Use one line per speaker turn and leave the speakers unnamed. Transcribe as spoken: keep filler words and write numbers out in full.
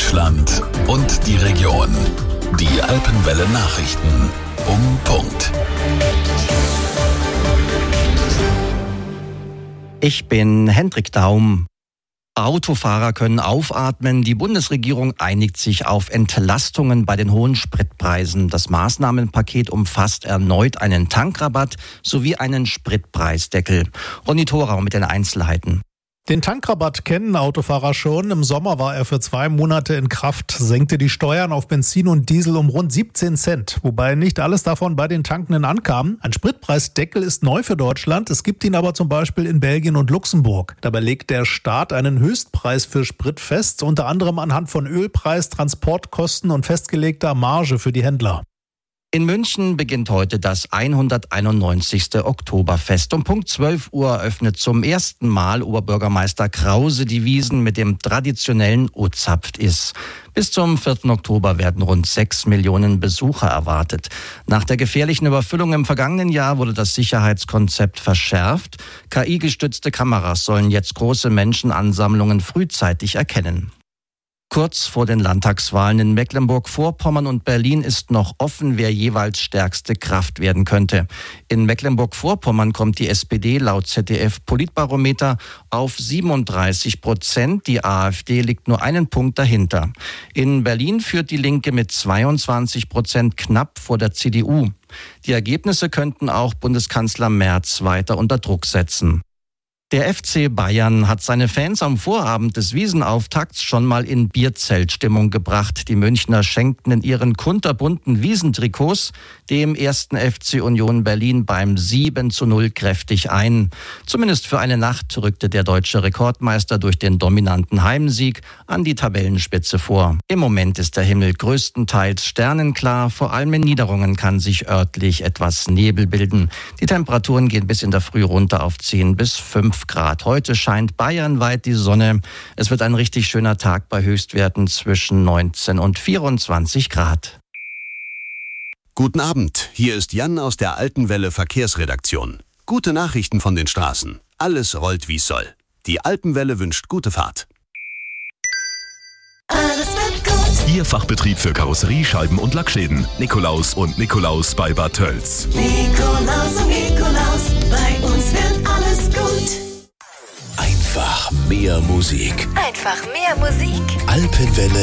Deutschland und die Region. Die Alpenwelle Nachrichten um Punkt.
Ich bin Hendrik Daum. Autofahrer können aufatmen. Die Bundesregierung einigt sich auf Entlastungen bei den hohen Spritpreisen. Das Maßnahmenpaket umfasst erneut einen Tankrabatt sowie einen Spritpreisdeckel. Ronny Thorau mit den Einzelheiten.
Den Tankrabatt kennen Autofahrer schon. Im Sommer war er für zwei Monate in Kraft, senkte die Steuern auf Benzin und Diesel um rund siebzehn Cent, wobei nicht alles davon bei den Tankenden ankam. Ein Spritpreisdeckel ist neu für Deutschland, es gibt ihn aber zum Beispiel in Belgien und Luxemburg. Dabei legt der Staat einen Höchstpreis für Sprit fest, unter anderem anhand von Ölpreis, Transportkosten und festgelegter Marge für die Händler.
In München beginnt heute das hunderteinundneunzigste Oktoberfest. Um Punkt zwölf Uhr eröffnet zum ersten Mal Oberbürgermeister Krause die Wiesn mit dem traditionellen O-Zapft-Iss. Bis zum vierten Oktober werden rund sechs Millionen Besucher erwartet. Nach der gefährlichen Überfüllung im vergangenen Jahr wurde das Sicherheitskonzept verschärft. K I-gestützte Kameras sollen jetzt große Menschenansammlungen frühzeitig erkennen. Kurz vor den Landtagswahlen in Mecklenburg-Vorpommern und Berlin ist noch offen, wer jeweils stärkste Kraft werden könnte. In Mecklenburg-Vorpommern kommt die S P D laut Z D F-Politbarometer auf siebenunddreißig Prozent. Die AfD liegt nur einen Punkt dahinter. In Berlin führt die Linke mit zweiundzwanzig Prozent knapp vor der C D U. Die Ergebnisse könnten auch Bundeskanzler Merz weiter unter Druck setzen. Der F C Bayern hat seine Fans am Vorabend des Wiesenauftakts schon mal in Bierzeltstimmung gebracht. Die Münchner schenkten in ihren kunterbunten Wiesentrikots dem ersten F C Union Berlin beim sieben zu null kräftig ein. Zumindest für eine Nacht rückte der deutsche Rekordmeister durch den dominanten Heimsieg an die Tabellenspitze vor. Im Moment ist der Himmel größtenteils sternenklar. Vor allem in Niederungen kann sich örtlich etwas Nebel bilden. Die Temperaturen gehen bis in der Früh runter auf zehn bis fünf Grad. Heute scheint bayernweit die Sonne. Es wird ein richtig schöner Tag bei Höchstwerten zwischen neunzehn und vierundzwanzig Grad.
Guten Abend, hier ist Jan aus der Alpenwelle Verkehrsredaktion. Gute Nachrichten von den Straßen. Alles rollt wie's soll. Die Alpenwelle wünscht gute Fahrt.
Alles wird gut.
Ihr Fachbetrieb für Karosserie, Scheiben und Lackschäden. Nikolaus und Nikolaus bei Bad Tölz.
Nikolaus und Nikolaus, bei uns wird alles gut.
Einfach mehr Musik.
Einfach mehr Musik.
Alpenwelle